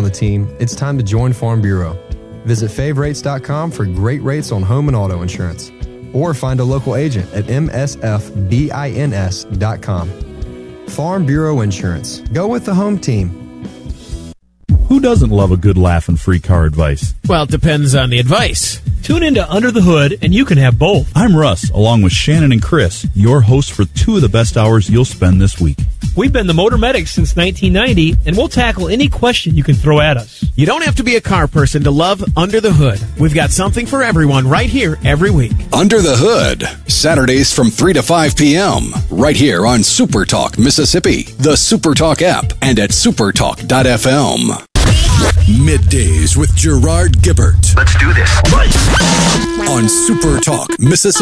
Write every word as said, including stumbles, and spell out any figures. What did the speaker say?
the team, it's time to join Farm Bureau. Visit fave rates dot com for great rates on home and auto insurance. Or find a local agent at m s f bins dot com. Farm Bureau Insurance. Go with the home team. Who doesn't love a good laugh and free car advice? Well, it depends on the advice. Tune into Under the Hood, and you can have both. I'm Russ, along with Shannon and Chris, your hosts for two of the best hours you'll spend this week. We've been the Motor Medics since nineteen ninety, and we'll tackle any question you can throw at us. You don't have to be a car person to love Under the Hood. We've got something for everyone right here every week. Under the Hood, Saturdays from three to five p.m. right here on Super Talk Mississippi, the Super Talk app, and at supertalk dot f m. Middays with Gerard Gibbert. Let's do this. On Super Talk Mississippi.